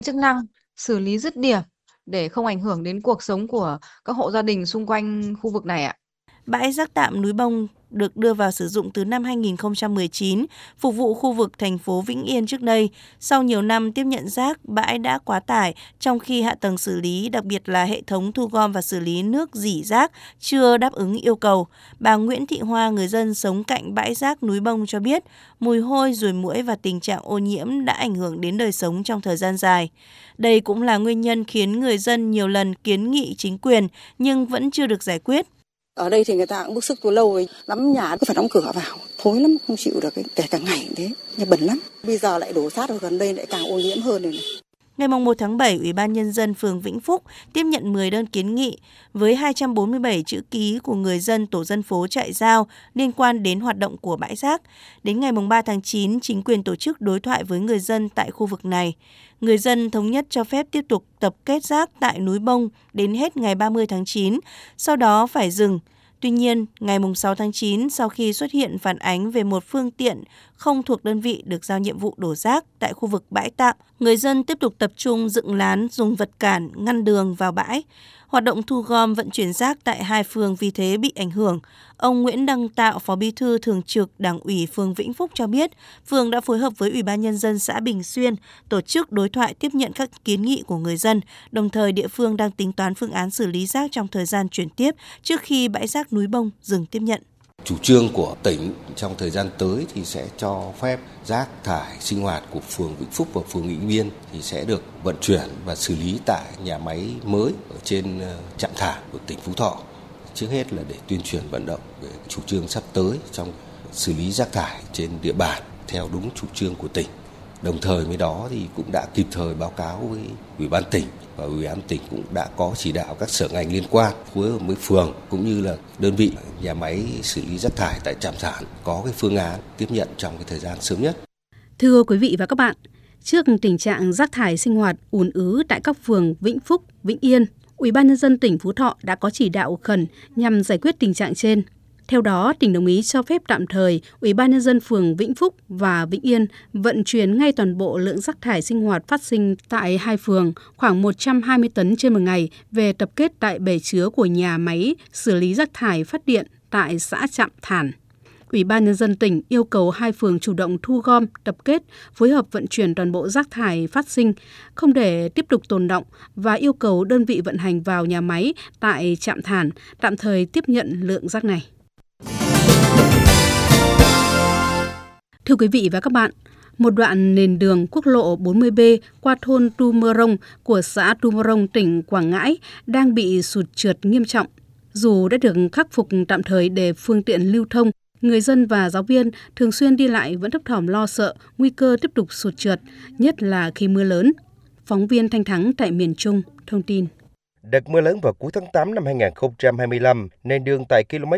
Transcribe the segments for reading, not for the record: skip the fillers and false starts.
chức năng xử lý dứt điểm để không ảnh hưởng đến cuộc sống của các hộ gia đình xung quanh khu vực này ạ? Bãi rác tạm Núi Bông được đưa vào sử dụng từ năm 2019, phục vụ khu vực thành phố Vĩnh Yên trước đây. Sau nhiều năm tiếp nhận rác, bãi đã quá tải, trong khi hạ tầng xử lý, đặc biệt là hệ thống thu gom và xử lý nước rỉ rác, chưa đáp ứng yêu cầu. Bà Nguyễn Thị Hoa, người dân sống cạnh bãi rác Núi Bông cho biết, mùi hôi, ruồi muỗi và tình trạng ô nhiễm đã ảnh hưởng đến đời sống trong thời gian dài. Đây cũng là nguyên nhân khiến người dân nhiều lần kiến nghị chính quyền nhưng vẫn chưa được giải quyết. Ở đây thì người ta cũng bức xúc từ lâu rồi, lắm nhà cứ phải đóng cửa vào, thối lắm, không chịu được, kể cả ngày thế, nhà bẩn lắm. Bây giờ lại đổ rác vào gần đây lại càng ô nhiễm hơn này. Ngày 1 tháng 7, Ủy ban Nhân dân phường Vĩnh Phúc tiếp nhận 10 đơn kiến nghị với 247 chữ ký của người dân tổ dân phố Trại Giao liên quan đến hoạt động của bãi rác. Đến ngày 3 tháng 9, chính quyền tổ chức đối thoại với người dân tại khu vực này. Người dân thống nhất cho phép tiếp tục tập kết rác tại núi Bông đến hết ngày 30 tháng 9, sau đó phải dừng. Tuy nhiên, ngày 6 tháng 9, sau khi xuất hiện phản ánh về một phương tiện không thuộc đơn vị được giao nhiệm vụ đổ rác tại khu vực bãi tạm, người dân tiếp tục tập trung dựng lán, dùng vật cản, ngăn đường vào bãi. Hoạt động thu gom vận chuyển rác tại hai phường vì thế bị ảnh hưởng. Ông Nguyễn Đăng Tạo, Phó Bí thư Thường trực Đảng ủy phường Vĩnh Phúc cho biết, phường đã phối hợp với Ủy ban Nhân dân xã Bình Xuyên tổ chức đối thoại tiếp nhận các kiến nghị của người dân. Đồng thời, địa phương đang tính toán phương án xử lý rác trong thời gian chuyển tiếp trước khi bãi rác Núi Bông dừng tiếp nhận. Chủ trương của tỉnh trong thời gian tới thì sẽ cho phép rác thải sinh hoạt của phường Vĩnh Phúc và phường Vĩnh Yên thì sẽ được vận chuyển và xử lý tại nhà máy mới ở trên trạm thải của tỉnh Phú Thọ. Trước hết là để tuyên truyền vận động về chủ trương sắp tới trong xử lý rác thải trên địa bàn theo đúng chủ trương của tỉnh. Đồng thời với đó thì cũng đã kịp thời báo cáo với Ủy ban tỉnh và Ủy ban tỉnh cũng đã có chỉ đạo các sở ngành liên quan phối hợp với phường cũng như là đơn vị nhà máy xử lý rác thải tại trạm thải có cái phương án tiếp nhận trong cái thời gian sớm nhất. Thưa quý vị và các bạn, trước tình trạng rác thải sinh hoạt ùn ứ tại các phường Vĩnh Phúc, Vĩnh Yên, Ủy ban Nhân dân tỉnh Phú Thọ đã có chỉ đạo khẩn nhằm giải quyết tình trạng trên. Theo đó, tỉnh đồng ý cho phép tạm thời Ủy ban Nhân dân phường Vĩnh Phúc và Vĩnh Yên vận chuyển ngay toàn bộ lượng rác thải sinh hoạt phát sinh tại hai phường khoảng 120 tấn trên một ngày về tập kết tại bể chứa của nhà máy xử lý rác thải phát điện tại xã Trạm Thản. Ủy ban Nhân dân tỉnh yêu cầu hai phường chủ động thu gom, tập kết, phối hợp vận chuyển toàn bộ rác thải phát sinh, không để tiếp tục tồn đọng và yêu cầu đơn vị vận hành vào nhà máy tại Trạm Thản tạm thời tiếp nhận lượng rác này. Thưa quý vị và các bạn, một đoạn nền đường quốc lộ 40B qua thôn Tu Mơ Rông của xã Tu Mơ Rông, tỉnh Quảng Ngãi đang bị sụt trượt nghiêm trọng. Dù đã được khắc phục tạm thời để phương tiện lưu thông, người dân và giáo viên thường xuyên đi lại vẫn thấp thỏm lo sợ nguy cơ tiếp tục sụt trượt, nhất là khi mưa lớn. Phóng viên Thanh Thắng tại miền Trung thông tin. Đợt mưa lớn vào cuối tháng 8 năm 2025, nền đường tại km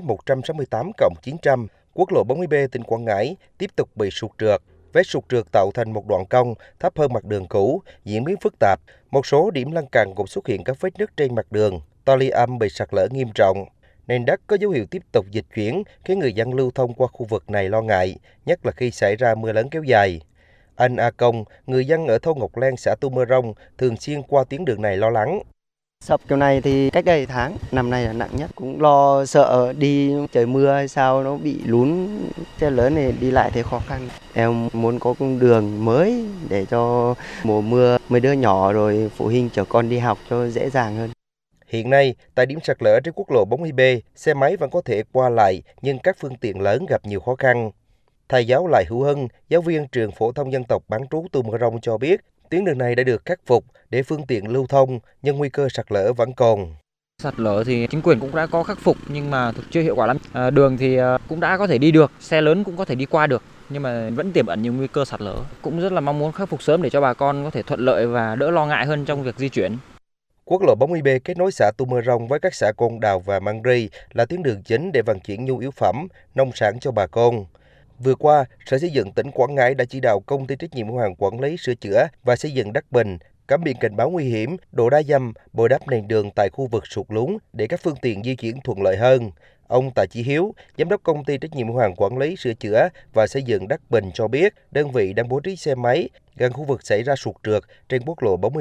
168+900, quốc lộ 40B tỉnh Quảng Ngãi tiếp tục bị sụt trượt. Vết sụt trượt tạo thành một đoạn cong thấp hơn mặt đường cũ, diễn biến phức tạp. Một số điểm lăn cằn cũng xuất hiện các vết nứt trên mặt đường. Ta luy âm bị sạt lở nghiêm trọng. Nền đất có dấu hiệu tiếp tục dịch chuyển khiến người dân lưu thông qua khu vực này lo ngại, nhất là khi xảy ra mưa lớn kéo dài. Anh A Công, người dân ở thôn Ngọc Lan, xã Tu Mơ Rông, thường xuyên qua tuyến đường này lo lắng. Sập chỗ này thì cách đây tháng, năm nay là nặng nhất. Cũng lo sợ đi trời mưa hay sao nó bị lún, xe lớn này đi lại thì khó khăn. Em muốn có con đường mới để cho mùa mưa mấy đứa nhỏ rồi phụ huynh chở con đi học cho dễ dàng hơn. Hiện nay, tại điểm sạt lở trên quốc lộ 40B, xe máy vẫn có thể qua lại nhưng các phương tiện lớn gặp nhiều khó khăn. Thầy giáo Lại Hữu Hưng, giáo viên trường phổ thông dân tộc bán trú Tu Mơ Rông cho biết, tuyến đường này đã được khắc phục để phương tiện lưu thông, nhưng nguy cơ sạt lở vẫn còn. Sạt lở thì chính quyền cũng đã có khắc phục nhưng mà thực chưa hiệu quả lắm. Đường thì cũng đã có thể đi được, xe lớn cũng có thể đi qua được, nhưng mà vẫn tiềm ẩn nhiều nguy cơ sạt lở. Cũng rất là mong muốn khắc phục sớm để cho bà con có thể thuận lợi và đỡ lo ngại hơn trong việc di chuyển. Quốc lộ 40B kết nối xã Tu Mơ Rông với các xã Côn Đào và Măng Ri là tuyến đường chính để vận chuyển nhu yếu phẩm, nông sản cho bà con. Vừa qua, Sở Xây dựng tỉnh Quảng Ngãi đã chỉ đạo công ty trách nhiệm hữu hạn quản lý sửa chữa và xây dựng Đắc Bình cắm biển cảnh báo nguy hiểm, đổ đá dăm, bồi đắp nền đường tại khu vực sụt lún để các phương tiện di chuyển thuận lợi hơn. Ông Tạ Chí Hiếu, giám đốc công ty trách nhiệm hữu hạn quản lý sửa chữa và xây dựng Đắc Bình cho biết, đơn vị đang bố trí xe máy gần khu vực xảy ra sụt trượt trên quốc lộ 40.